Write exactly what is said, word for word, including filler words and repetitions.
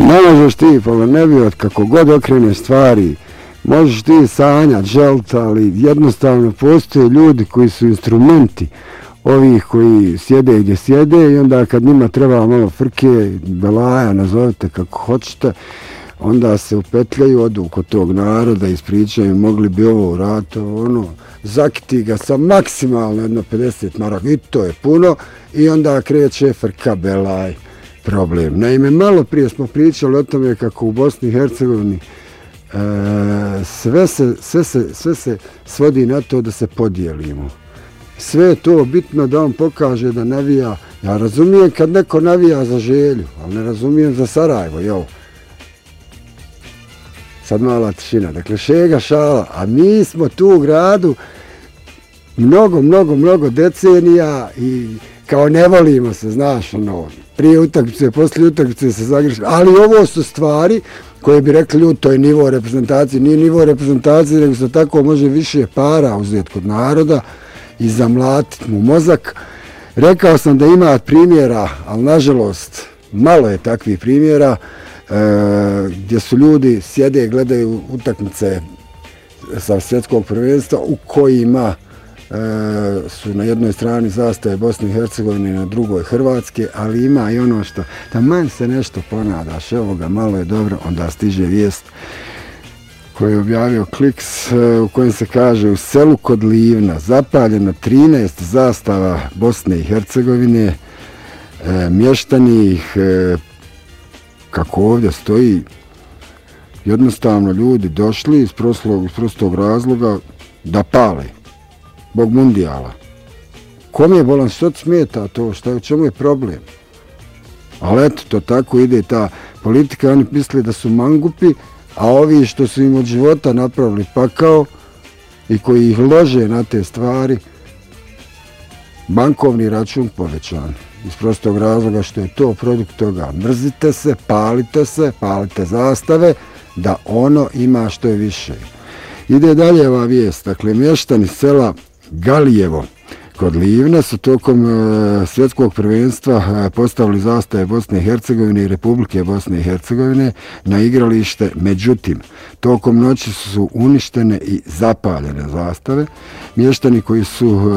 Ne možeš ti, Polanevijot, kako god okrene stvari, možeš ti sanjati, želiti, ali jednostavno postoje ljudi koji su instrumenti ovih koji sjede gdje sjede i onda kad njima treba malo frke, belaja, nazovite kako hoćete, onda se upetljaju, odu kod tog naroda, ispričaju, mogli bi ovo uraditi, ono, zakiti ga sa maksimalno jedno pedeset maraka, i to je puno, i onda kreće frka, belaj, problem. Naime, malo prije smo pričali o tome kako u Bosni i Hercegovini e, sve, se, sve, se, sve se svodi na to da se podijelimo. Sve je to bitno da on pokaže da navija. Ja razumijem kad neko navija za Želju, ali ne razumijem za Sarajevo, jel? Sad mala tišina. Dakle, šega šala, a mi smo tu u gradu mnogo, mnogo, mnogo decenija i kao ne volimo se, znaš, ono, prije utakmice, poslije utakmice se zagrišimo. Ali ovo su stvari koje bi rekli ljudi, to je nivo reprezentacije. Nije nivo reprezentacije, nego se tako može više para uzeti kod naroda i zamlatiti mu mozak. Rekao sam da ima primjera, ali nažalost malo je takvih primjera, e, gdje su ljudi sjede i gledaju utakmice sa svjetskog prvenstva u kojima e, su na jednoj strani zastave Bosne i Hercegovine, na drugoj Hrvatske, ali ima i ono što taman se nešto ponadaš, evo ga, malo je dobro, onda stiže vijest koji je objavio Kliks, u kojem se kaže u selu kod Livna zapaljeno trinaest zastava Bosne i Hercegovine, e, mještani ih, e, kako ovdje stoji, jednostavno ljudi došli iz prostog, iz prostog razloga da pale, zbog mundijala. Kome je bolan što smeta to, šta, u čemu je problem? Ali eto, to tako ide ta politika, oni misle da su mangupi, a ovi što su im od života napravili pakao i koji ih lože na te stvari, bankovni račun povećan. Iz prostog razloga što je to produkt toga. Mrzite se, palite se, palite zastave, da ono ima što je više. Ide dalje ova vijest. Dakle, mještani sela Galijevo kod Livna su tokom e, svjetskog prvenstva e, postavili zastave Bosne i Hercegovine i Republike Bosne i Hercegovine na igralište. Međutim, tokom noći su uništene i zapaljene zastave. Mještani koji su